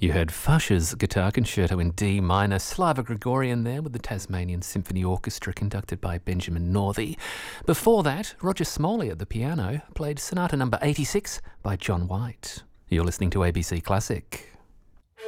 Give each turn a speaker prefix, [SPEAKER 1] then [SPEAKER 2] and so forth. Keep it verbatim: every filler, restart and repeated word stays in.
[SPEAKER 1] You heard Fuchs's Guitar Concerto in D minor, Slava Gregorian there with the Tasmanian Symphony Orchestra conducted by Benjamin Northey. Before that, Roger Smalley at the piano played Sonata number eighty-six by John White. You're listening to A B C Classic.